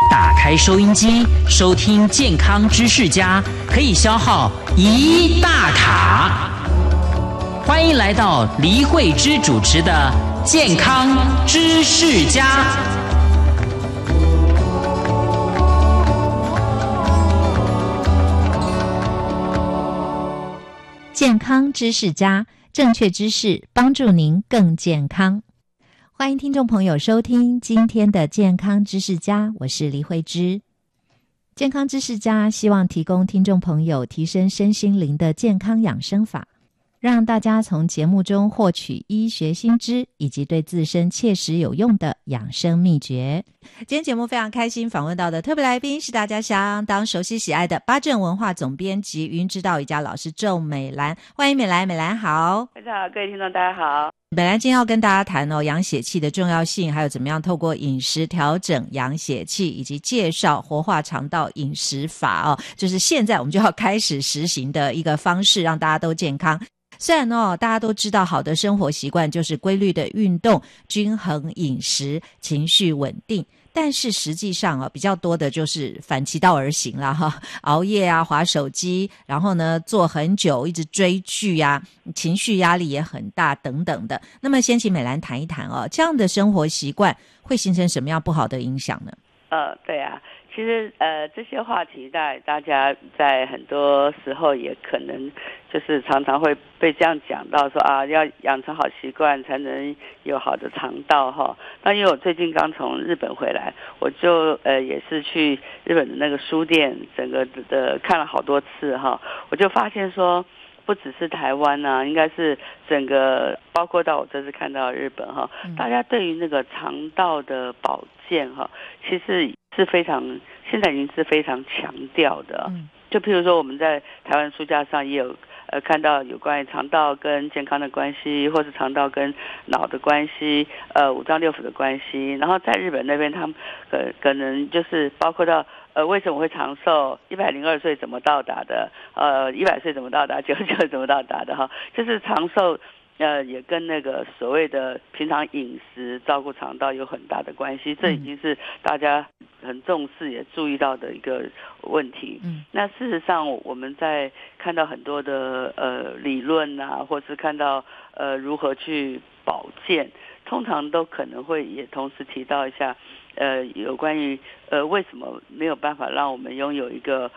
打开收音机，收听健康知识家，可以消耗1大卡。欢迎来到黎慧芝主持的健康知识家。 健康知识家，正确知识帮助您更健康。欢迎听众朋友收听今天的健康知识家，我是黎慧芝。健康知识家希望提供听众朋友提升身心灵的健康养生法，让大家从节目中获取医学新知以及对自身切实有用的养生秘诀。今天节目非常开心，访问到的特别来宾是大家相当熟悉喜爱的八正文化总编辑云指导瑜伽老师仲美兰。欢迎美兰，美兰好。 大家好，各位听众大家好。 美兰今天要跟大家谈养血气的重要性，还有怎么样透过饮食调整养血气，以及介绍活化肠道饮食法就是现在我们就要开始实行的一个方式，让大家都健康。虽然大家都知道好的生活习惯就是规律的运动、均衡饮食、情绪稳定，但是实际上比较多的就是反其道而行啦熬夜啊、滑手机，然后呢坐很久，一直追剧啊，情绪压力也很大等等的。那么先请美兰谈一谈这样的生活习惯会形成什么样不好的影响呢？ 对啊，其实这些话题大家在很多时候也可能就是常常会被这样讲到说要养成好习惯才能有好的肠道那因为我最近刚从日本回来，我就也是去日本的那个书店整个的看了好多次我就发现说不只是台湾应该是整个包括到我这次看到日本大家对于那个肠道的保健其实是非常现在已经是非常强调的就譬如说我们在台湾书架上也有看到有关于肠道跟健康的关系，或是肠道跟脑的关系，五脏六腑的关系。然后在日本那边，他们可能就是包括到为什么会长寿，102岁怎么到达的，100岁怎么到达，99怎么到达的就是长寿。也跟那个所谓的平常饮食照顾肠道有很大的关系，这已经是大家很重视也注意到的一个问题。那事实上我们在看到很多的理论或是看到如何去保健，通常都可能会也同时提到一下有关于为什么没有办法让我们拥有一个